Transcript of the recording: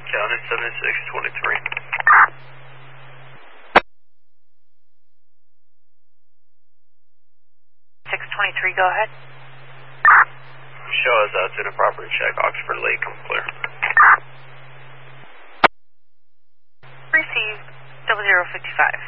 County 7623. 623, go ahead. Show us that's in a property check. Oxford Lake, I'm clear. Receive 0055.